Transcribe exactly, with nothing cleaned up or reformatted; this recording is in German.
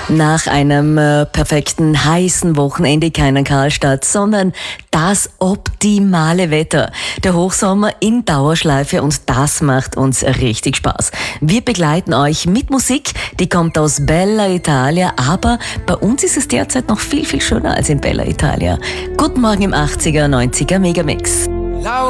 Nach einem äh, perfekten heißen Wochenende kein Karlstadt, sondern das optimale Wetter. Der Hochsommer in Dauerschleife und das macht uns richtig Spaß. Wir begleiten euch mit Musik, die kommt aus Bella Italia, aber bei uns ist es derzeit noch viel, viel schöner als in Bella Italia. Guten Morgen im achtziger, neunziger Megamix.